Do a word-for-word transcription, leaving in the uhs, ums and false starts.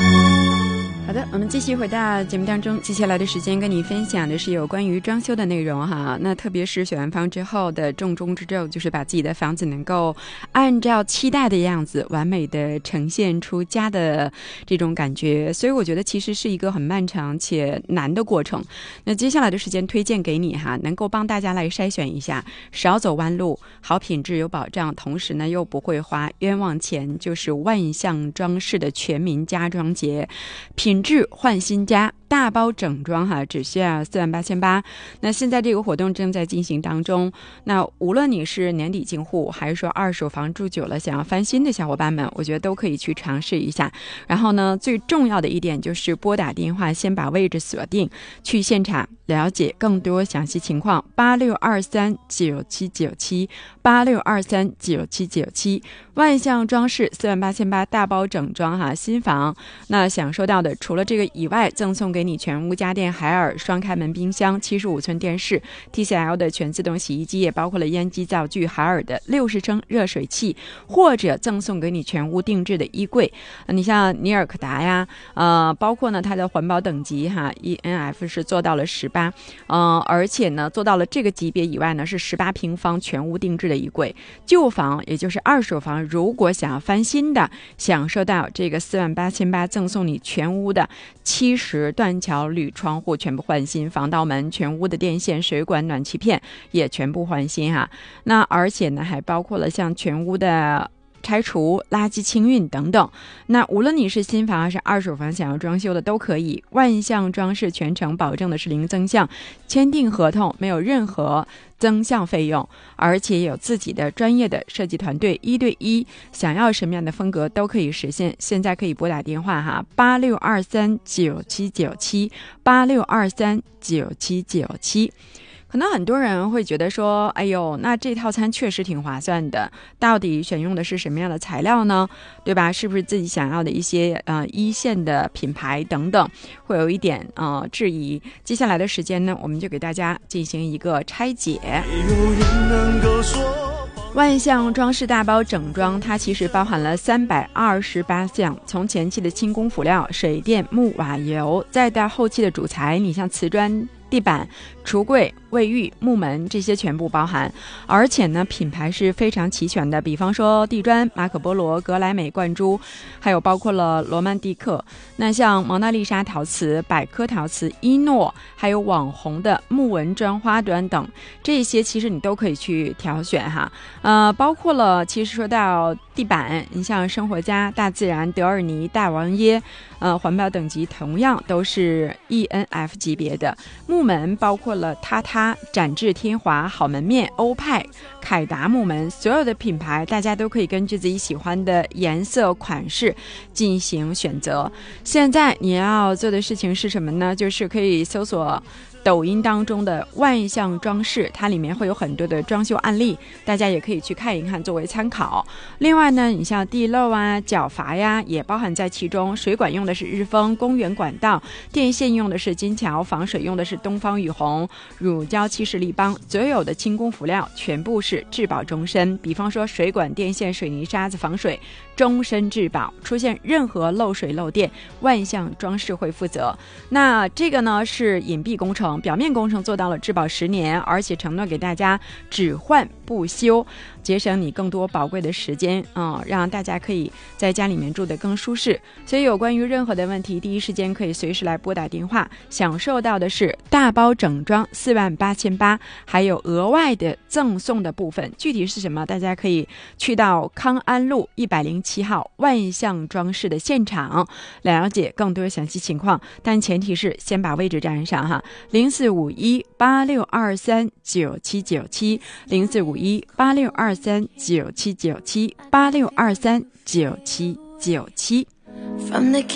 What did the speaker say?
好的，我们继续回到节目当中，接下来的时间跟你分享的是有关于装修的内容哈。那特别是选完房之后的重中之重，就是把自己的房子能够按照期待的样子完美的呈现出家的这种感觉，所以我觉得其实是一个很漫长且难的过程。那接下来的时间推荐给你哈，能够帮大家来筛选一下，少走弯路，好品质有保障，同时呢又不会花冤枉钱，就是万象装饰的全民家装节，品质换新家，大包整装哈，只需要四万八千八。那现在这个活动正在进行当中，那无论你是年底进户，还是说二手房住久了想要翻新的小伙伴们，我觉得都可以去尝试一下。然后呢，最重要的一点就是拨打电话先把位置锁定，去现场了解更多详细情况，八六二三九七九七八六二三九七九七。万象装饰四万八千八大包整装哈，新房那享受到的除了这个以外，赠送给你全屋家电海尔双开门冰箱、七十五寸电视、T C L 的全自动洗衣机，也包括了烟机灶具、海尔的六十升热水器，或者赠送给你全屋定制的衣柜。你像尼尔可达呀，呃，包括呢它的环保等级哈 E N F 是做到了十八，嗯，而且呢做到了这个级别以外呢是十八平方全屋定制的衣柜。旧房也就是二手房，如果想要翻新的，享受到这个四万八千八赠送你全屋的七十断桥铝窗户全部换新，防盗门、全屋的电线、水管、暖气片也全部换新哈。那而且呢还包括了像全屋的拆除、垃圾清运等等。那无论你是新房还是二手房想要装修的都可以，万象装饰全程保证的是零增项，签订合同没有任何增项费用，而且有自己的专业的设计团队，一对一，想要什么样的风格都可以实现。现在可以拨打电话哈，八六二三九七九七八六二三九七九七。可能很多人会觉得说，哎呦，那这套餐确实挺划算的，到底选用的是什么样的材料呢？对吧？是不是自己想要的一些呃一线的品牌等等，会有一点呃质疑。接下来的时间呢，我们就给大家进行一个拆解。万象装饰大包整装，它其实包含了三百二十八项，从前期的轻工辅料、水电、木瓦油，再到后期的主材，你像瓷砖、地板、橱柜、卫浴、木门，这些全部包含。而且呢品牌是非常齐全的，比方说地砖、马可波罗、格莱美灌珠，还有包括了罗曼蒂克，那像蒙娜丽莎陶瓷、百科陶瓷、伊诺，还有网红的木纹砖花端等，这些其实你都可以去挑选哈。呃，包括了其实说到地板，你像生活家、大自然、德尔尼、大王耶，呃，环保等级同样都是 E N F 级别的。木门包括了塌塌、展翅天华、好门面、欧派、凯达木门，所有的品牌大家都可以根据自己喜欢的颜色款式进行选择。现在你要做的事情是什么呢？就是可以搜索抖音当中的万象装饰，它里面会有很多的装修案例，大家也可以去看一看作为参考。另外呢，你像地漏啊、角阀呀也包含在其中，水管用的是日丰公园管道，电线用的是金桥，防水用的是东方雨虹，乳胶漆是立邦，所有的轻工辅料全部是质保终身。比方说水管、电线、水泥沙子防水终身质保，出现任何漏水漏电，万象装饰会负责。那这个呢是隐蔽工程，表面工程做到了质保十年，而且承诺给大家只换不修，节省你更多宝贵的时间，嗯，让大家可以在家里面住得更舒适。所以有关于任何的问题，第一时间可以随时来拨打电话，享受到的是大包整装四万八千八，还有额外的赠送的部分，具体是什么？大家可以去到康安路一百零七号万象装饰的现场了解更多详细情况，但前提是先把位置占上哈。零四五一八六二三九七九七零四五一八六二三九七九七八六二三九七九七。From the